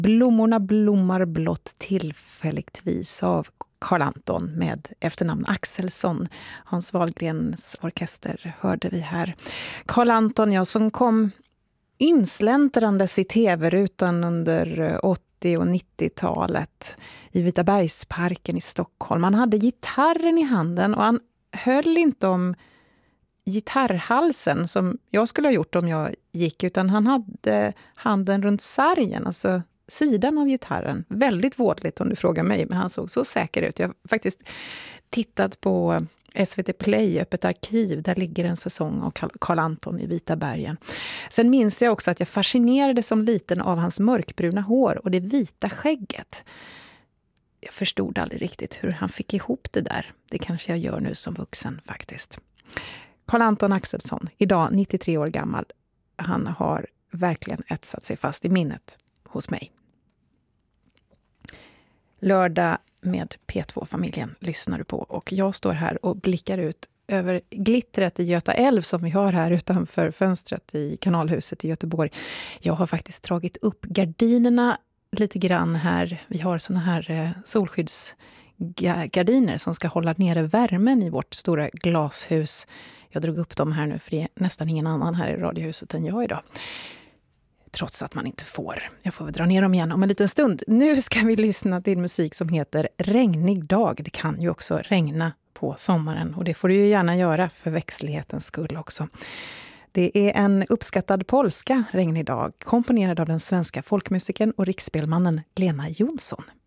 Blommorna blommar blott tillfälligtvis av Carl Anton med efternamn Axelsson. Hans Wahlgrens orkester hörde vi här. Carl Anton, ja, som kom insläntrandes i tv-rutan under 80- och 90-talet i Vitabergsparken i Stockholm. Han hade gitarren i handen och han höll inte om gitarrhalsen som jag skulle ha gjort om jag gick, utan han hade handen runt sargen, alltså sidan av gitarren. Väldigt vådligt om du frågar mig, men han såg så säker ut. Jag har faktiskt tittat på SVT Play, Öppet arkiv, där ligger en säsong av Carl Anton i Vitabergen. Sen minns jag också att jag fascinerades som liten av hans mörkbruna hår och det vita skägget. Jag förstod aldrig riktigt hur han fick ihop det där. Det kanske jag gör nu som vuxen faktiskt. Carl Anton Axelsson, idag 93 år gammal. Han har verkligen etsat sig fast i minnet hos mig. Lördag med P2-familjen lyssnar du på, och jag står här och blickar ut över glittret i Göta älv som vi har här utanför fönstret i Kanalhuset i Göteborg. Jag har faktiskt dragit upp gardinerna lite grann här. Vi har såna här solskyddsgardiner som ska hålla nere värmen i vårt stora glashus. Jag drog upp dem här nu för det är nästan ingen annan här i radiohuset än jag idag. Trots att man inte får. Jag får väl dra ner dem igen om en liten stund. Nu ska vi lyssna till musik som heter Regnig dag. Det kan ju också regna på sommaren och det får du ju gärna göra för växtlighetens skull också. Det är en uppskattad polska, Regnig dag, komponerad av den svenska folkmusikern och riksspelmannen Lena Jonsson.